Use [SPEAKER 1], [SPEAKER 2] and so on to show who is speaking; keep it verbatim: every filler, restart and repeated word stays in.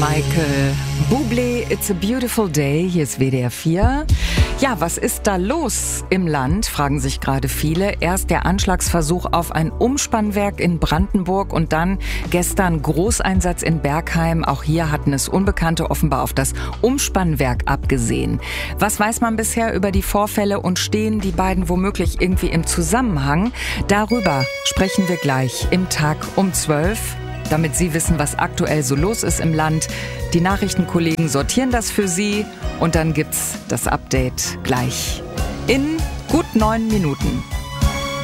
[SPEAKER 1] Michael Bublé, It's a Beautiful Day, hier ist W D R vier. Ja, was ist da los im Land, fragen sich gerade viele. Erst der Anschlagsversuch auf ein Umspannwerk in Brandenburg und dann gestern Großeinsatz in Bergheim. Auch hier hatten es Unbekannte offenbar auf das Umspannwerk abgesehen. Was weiß man bisher über die Vorfälle und stehen die beiden womöglich irgendwie im Zusammenhang? Darüber sprechen wir gleich im Tag um zwölf. Damit Sie wissen, was aktuell so los ist im Land. Die Nachrichtenkollegen sortieren das für Sie und dann gibt's das Update gleich in gut neun Minuten.